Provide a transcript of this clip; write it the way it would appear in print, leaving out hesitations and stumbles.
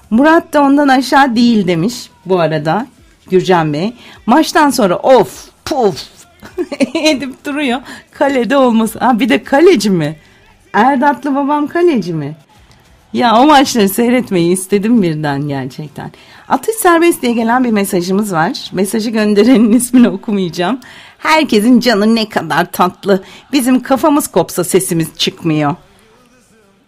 Murat da ondan aşağı değil demiş bu arada Gürcan Bey. Maçtan sonra of puf edip duruyor. Kalede olması. Ha bir de kaleci mi? Erdatlı babam kaleci mi? Ya o maçları seyretmeyi istedim birden gerçekten. Atış serbest diye gelen bir mesajımız var. Mesajı gönderenin ismini okumayacağım. Herkesin canı ne kadar tatlı. Bizim kafamız kopsa sesimiz çıkmıyor.